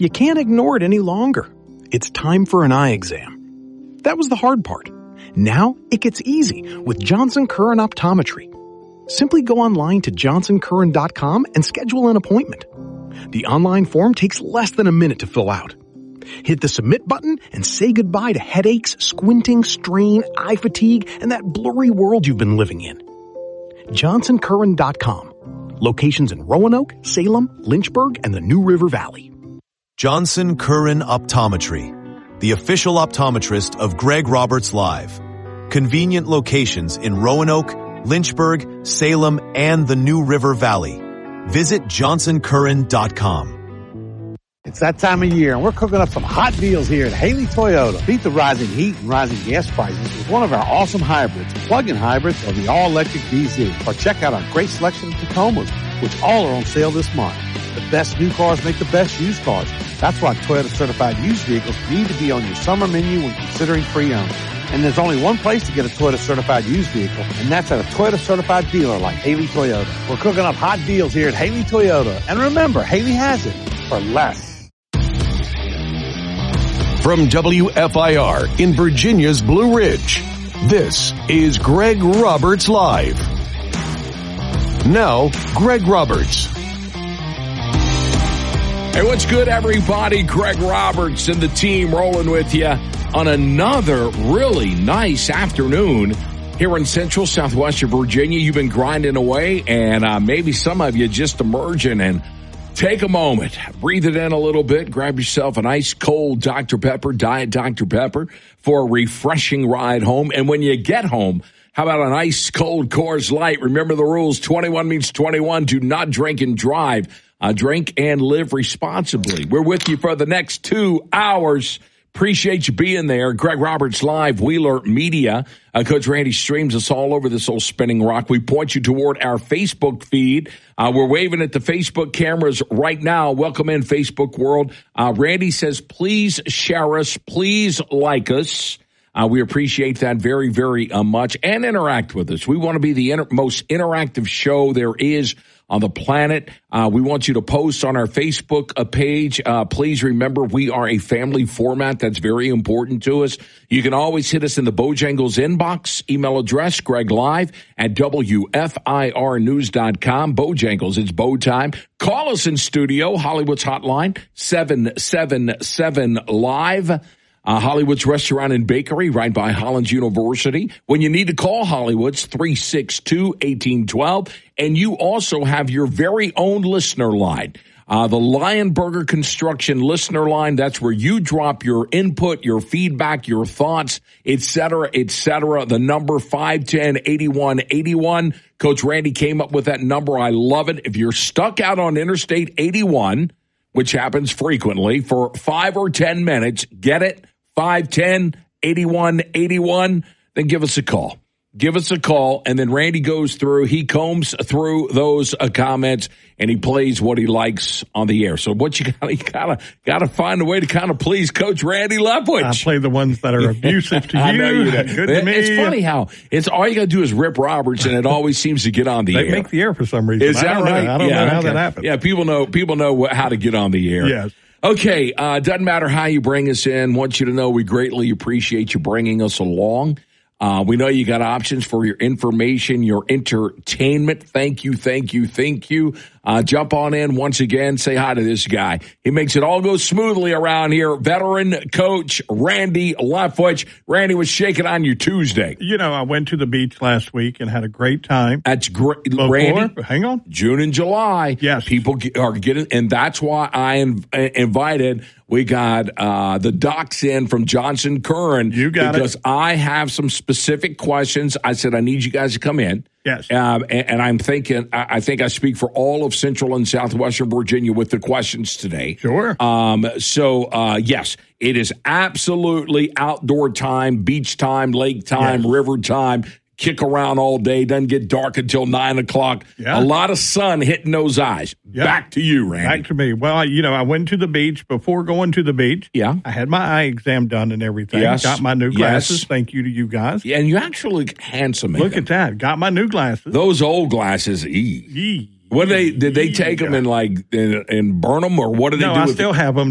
You can't ignore it any longer. It's time for an eye exam. That was the hard part. Now it gets easy with Johnson Curran Optometry. Simply go online to johnsoncurran.com and schedule an appointment. The online form takes less than a minute to fill out. Hit the submit button and say goodbye to headaches, squinting, strain, eye fatigue, and that blurry world you've been living in. johnsoncurran.com. Locations in Roanoke, Salem, Lynchburg, and the New River Valley. Johnson Curran Optometry, the official optometrist of Greg Roberts Live. Convenient locations in Roanoke, Lynchburg, Salem, and the New River Valley. Visit johnsoncurran.com. It's that time of year, and we're cooking up some hot deals here at Haley Toyota. Beat the rising heat and rising gas prices with one of our awesome hybrids, plug-in hybrids, or the all-electric DZ. Or check out our great selection of Tacomas, which all are on sale this month. The best new cars make the best used cars. That's why Toyota Certified Used Vehicles need to be on your summer menu when considering pre-owned. And there's only one place to get a Toyota Certified Used Vehicle, and that's at a Toyota Certified dealer like Haley Toyota. We're cooking up hot deals here at Haley Toyota. And remember, Haley has it for less. From WFIR in Virginia's Blue Ridge, this is Greg Roberts Live. Now, Greg Roberts. Hey, what's good, everybody? Greg Roberts and the team rolling with you on another really nice afternoon here in central southwestern Virginia. You've been grinding away, and maybe some of you just emerging and take a moment, breathe it in a little bit, grab yourself an ice cold Dr. Pepper, Diet Dr. Pepper for a refreshing ride home. And when you get home, how about an ice cold Coors Light? Remember the rules, 21 means 21. Do not drink and drive. Drink and live responsibly. We're with you for the next 2 hours. Appreciate you being there. Greg Roberts Live, Wheeler Media. Coach Randy streams us all over this old spinning rock. We point you toward our Facebook feed. We're waving at the Facebook cameras right now. Welcome in, Facebook world. Randy says, please share us. Please like us. We appreciate that very, very much. And interact with us. We want to be the most interactive show there is on the planet. We want you to post on our Facebook page. Please remember, we are a family format. That's very important to us. You can always hit us in the Bojangles inbox. Email address, greglive@WFIRnews.com. Bojangles, it's bow time. Call us in studio, Hollywood's hotline, 777-LIVE. Hollywood's Restaurant and Bakery right by Hollins University. When you need to call Hollywood's, 362-1812. And you also have your very own listener line. The Lionberger Construction listener line, that's where you drop your input, your feedback, your thoughts, et cetera, et cetera. The number 510-8181. Coach Randy came up with that number. I love it. If you're stuck out on Interstate 81, which happens frequently, for 5 or 10 minutes, get it? 510-8181, then give us a call. Give us a call, and then Randy goes through, he combs through those comments, and he plays what he likes on the air. So what you gotta find a way to kind of please Coach Randy Leftwich. I play the ones that are abusive to you. I know you do. Good to me. It's funny how it's all you gotta do is rip Roberts, and it always seems to get on the air. They make the air for some reason. Is that right? I don't know how that happens. Yeah, people know how to get on the air. Yes. Okay, doesn't matter how you bring us in. Want you to know we greatly appreciate you bringing us along. We know you got options for your information, your entertainment. Thank you. Jump on in once again. Say hi to this guy. He makes it all go smoothly around here. Veteran coach Randy Leftwich. Randy was shaking on you Tuesday. You know, I went to the beach last week and had a great time. That's great. Randy, hang on. June and July. Yes. People are getting, and that's why I invited. We got the docs in from Johnson Curran. You got because I have some specific questions. I said I need you guys to come in. Yes. And I'm thinking, I think I speak for all of Central and Southwestern Virginia with the questions today. Sure. Yes, it is absolutely outdoor time, beach time, lake time, river time. Kick around all day, doesn't get dark until 9 o'clock. Yeah. A lot of sun hitting those eyes. Yeah. Back to you, Randy. Back to me. Well, I went to the beach. Before going to the beach, yeah, I had my eye exam done and everything. Yes. Got my new glasses. Yes. Thank you to you guys. Yeah, and you actually look handsome. Look at that. Got my new glasses. Those old glasses, What did they take them and burn them, or what did they do? No, I still have them.